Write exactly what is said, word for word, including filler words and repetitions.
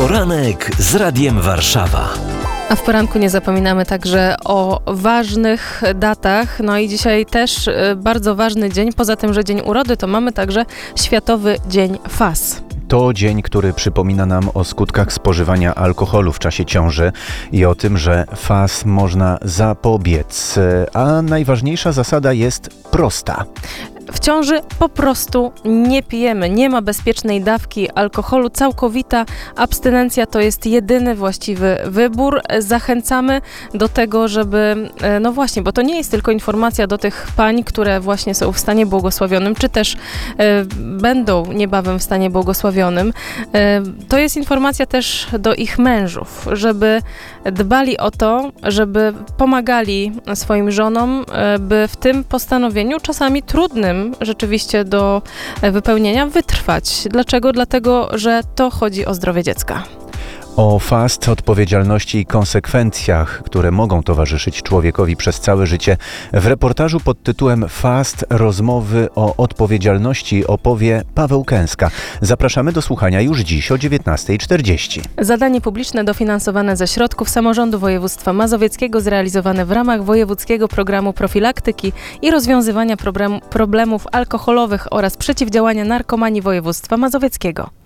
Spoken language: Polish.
Poranek z Radiem Warszawa. A w poranku nie zapominamy także o ważnych datach. No i dzisiaj też bardzo ważny dzień. Poza tym, że dzień urody, to mamy także Światowy Dzień F A S. To dzień, który przypomina nam o skutkach spożywania alkoholu w czasie ciąży i o tym, że F A S można zapobiec. A najważniejsza zasada jest prosta. W ciąży po prostu nie pijemy. Nie ma bezpiecznej dawki alkoholu. Całkowita abstynencja to jest jedyny właściwy wybór. Zachęcamy do tego, żeby, no właśnie, bo to nie jest tylko informacja do tych pań, które właśnie są w stanie błogosławionym, czy też e, będą niebawem w stanie błogosławionym. E, to jest informacja też do ich mężów, żeby dbali o to, żeby pomagali swoim żonom, e, by w tym postanowieniu, czasami trudnym, rzeczywiście do wypełnienia, wytrwać. Dlaczego? Dlatego, że to chodzi o zdrowie dziecka. O F A S, odpowiedzialności i konsekwencjach, które mogą towarzyszyć człowiekowi przez całe życie, w reportażu pod tytułem F A S rozmowy o odpowiedzialności opowie Paweł Kęska. Zapraszamy do słuchania już dziś o dziewiętnasta czterdzieści. Zadanie publiczne dofinansowane ze środków samorządu województwa mazowieckiego, zrealizowane w ramach Wojewódzkiego Programu Profilaktyki i Rozwiązywania problem, Problemów Alkoholowych oraz Przeciwdziałania Narkomanii Województwa Mazowieckiego.